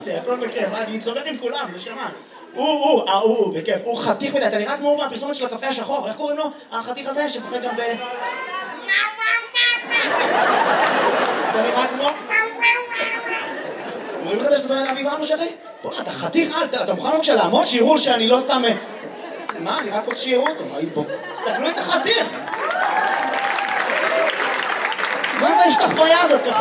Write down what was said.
הכל בכיף, אני צובד עם כולם, נשמה. הוא, בכיף, הוא חתיך מדי, אתה נראה כמו מהפרסומת של הקפה השחור, איך קוראים לו? החתיך הזה שמשחק גם ב... אתה נראה כמו... אומרים לך שאתה דומה לאביב אנוש אחי? בוא, אתה חתיך, אתה מוכן בבקשה לעמוד שיראו שאני לא סתם... מה, אני רק רוצה שיראו אותו, בוא. תסתכלו איזה חתיך! מה זה השתחוויה הזאת?